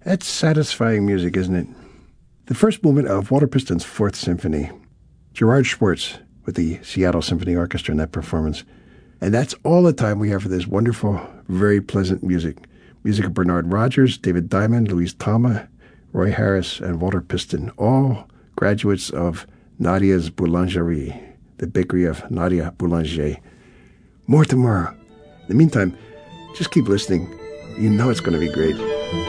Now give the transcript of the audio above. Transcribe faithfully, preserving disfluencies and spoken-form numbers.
That's satisfying music, isn't it? The first movement of Walter Piston's Fourth Symphony. Gerard Schwartz with the Seattle Symphony Orchestra in that performance. And that's all the time we have for this wonderful, very pleasant music. Music of Bernard Rogers, David Diamond, Louise Tama, Roy Harris, and Walter Piston, all graduates of Nadia's Boulangerie, the bakery of Nadia Boulanger. More tomorrow. In the meantime, just keep listening. You know it's going to be great.